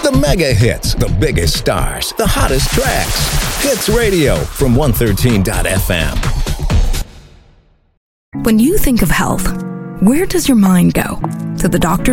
The mega hits, the biggest stars, the hottest tracks. Hits Radio from 113.fm. When you think of health, where does your mind go? To the doctor?